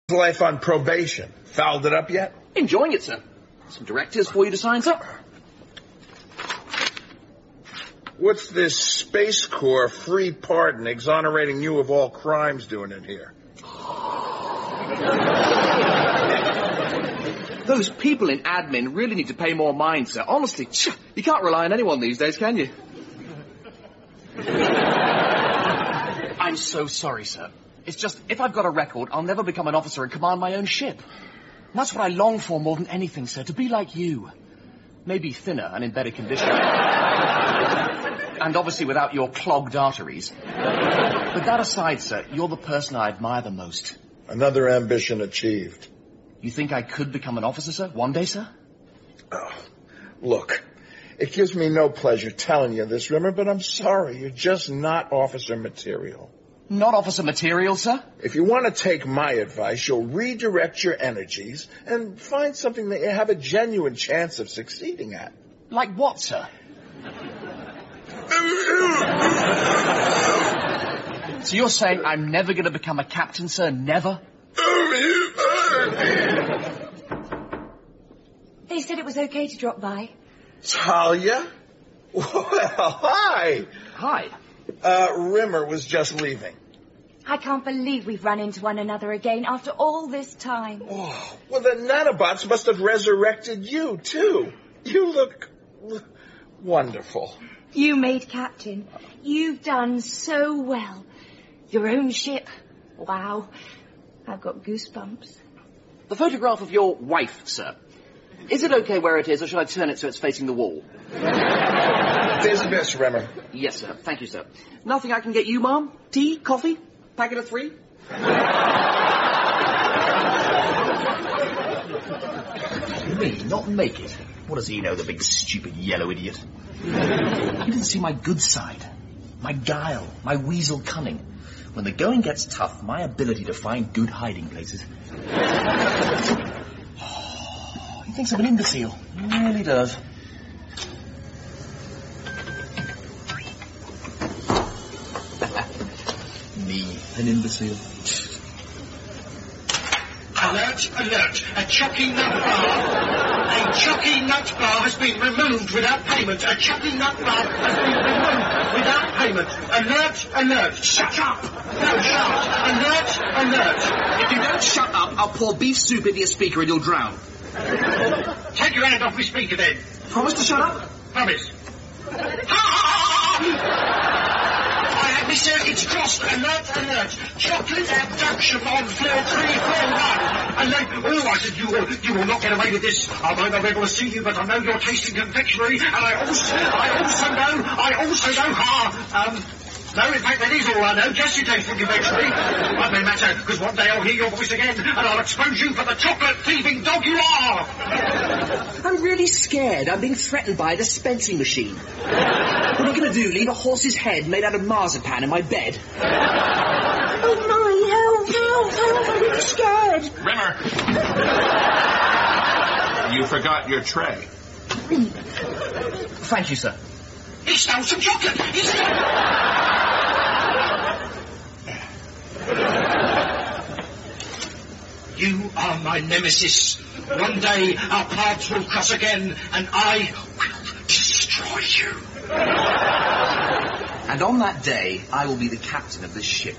life on probation. Fouled it up yet? Enjoying it, sir. Some directives for you to sign, sir. What's this Space Corps free pardon exonerating you of all crimes doing in here? Those people in admin really need to pay more mind, sir. Honestly, you can't rely on anyone these days, can you? I'm so sorry, sir. It's just, if I've got a record, I'll never become an officer and command my own ship. And that's what I long for more than anything, sir, to be like you. Maybe thinner and in better condition. And obviously without your clogged arteries. But that aside, sir, you're the person I admire the most. Another ambition achieved. You think I could become an officer, sir? One day, sir? Oh, look, it gives me no pleasure telling you this, Rimmer, but I'm sorry. You're just not officer material. Not officer material, sir? If you want to take my advice, you'll redirect your energies and find something that you have a genuine chance of succeeding at. Like what, sir? So you're saying I'm never going to become a captain, sir? Never? They said it was okay to drop by. Talia? Well, hi. Hi. Rimmer was just leaving. I can't believe we've run into one another again after all this time. Oh, well, the nanobots must have resurrected you, too. You look wonderful. You made captain. You've done so well. Your own ship. Wow. I've got goosebumps. The photograph of your wife, sir. Is it okay where it is, or should I turn it so it's facing the wall? Dismiss, Rimmer. Yes, sir. Thank you, sir. Nothing I can get you, Mom? Tea? Coffee? Packet of 3? Me not make it? What does he know, the big stupid yellow idiot? He didn't see my good side. My guile. My weasel cunning. When the going gets tough, my ability to find good hiding places. Oh, he thinks I'm an imbecile. He really does. Me, an imbecile. Alert, alert. A Chucky nut bar. A Chucky nut bar has been removed without payment. A Chucky nut bar has been removed without payment. Alert, alert. Shut up. No, shout. Alert, alert. If you don't shut up, I'll pour beef soup into your speaker and you'll drown. Take your hand off my speaker then. Promise to shut up? Promise. I have my circuits crossed. Alert, alert. Chocolate abduction on floor 341. And then, oh, I said, you will not get away with this. I might not be able to see you, but I know you're tasting confectionery, and I also know, no, in fact, that is all I know. Just you tasting confectionery. But no matter, because one day I'll hear your voice again, and I'll expose you for the chocolate-thieving dog you are. I'm really scared. I'm being threatened by a dispensing machine. What am I going to do, leave a horse's head made out of marzipan in my bed? Oh, my, help, I'm really scared. Rimmer! You forgot your tray. Thank you, sir. He stole some chocolate. He stole... You are my nemesis. One day our paths will cross again, and I will destroy you. And on that day, I will be the captain of this ship.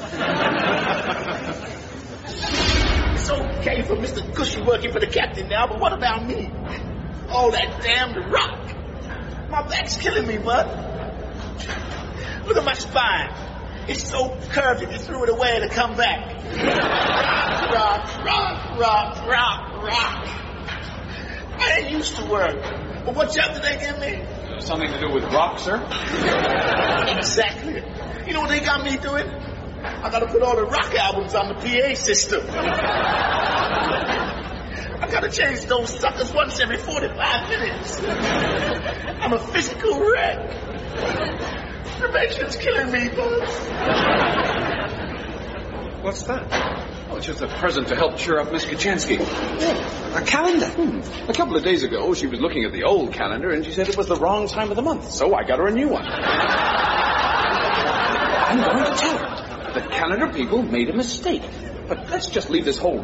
It's okay for Mr. Gushy working for the captain now, but what about me? Oh, that damned rock. My back's killing me, bud. Look at my spine. It's so curved if you threw it away to come back. Rock, rock, rock, rock, rock. I ain't used to work. But what job did they give me? Something to do with rock, sir? Exactly. You know what they got me doing? I gotta put all the rock albums on the PA system. I gotta change those suckers once every 45 minutes. I'm a physical wreck. Prevention's killing me, bud. What's that? Oh, it's just a present to help cheer up Miss Kachansky. A calendar. A couple of days ago, she was looking at the old calendar, and she said it was the wrong time of the month, so I got her a new one. I'm going to tell her. The calendar people made a mistake. But let's just leave this whole